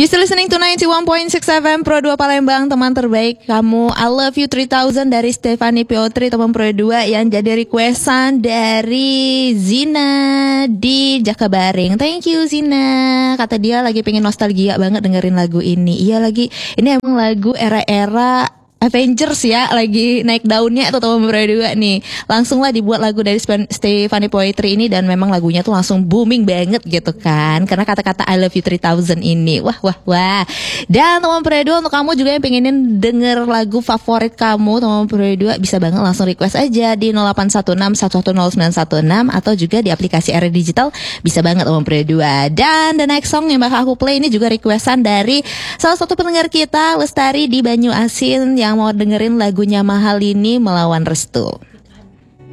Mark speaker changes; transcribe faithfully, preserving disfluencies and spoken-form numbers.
Speaker 1: You still listening to ninety-one point six F M Pro dua Palembang, teman terbaik kamu. I Love You three thousand dari Stefani Piotri, teman Pro dua yang jadi requestan dari Zina di Jakabaring. Thank you Zina. Kata dia lagi pengen nostalgia banget dengerin lagu ini. Iya lagi, ini emang lagu era-era Avengers ya, lagi naik daunnya atau teman Pro dua nih. Langsunglah dibuat lagu dari Stefani Poetry ini, dan memang lagunya tuh langsung booming banget gitu kan, karena kata-kata I Love You three thousand ini. Wah wah wah. Dan teman Pro dua, untuk kamu juga yang pengenin denger lagu favorit kamu teman Pro dua, bisa banget langsung request aja di nol delapan satu enam satu satu nol sembilan satu enam atau juga di aplikasi R Digital, bisa banget teman Pro dua. Dan the next song yang bakal aku play ini juga requestan dari salah satu pendengar kita, Lestari di Banyu Asin, yang mau dengerin lagunya Mahal ini, Melawan Restu.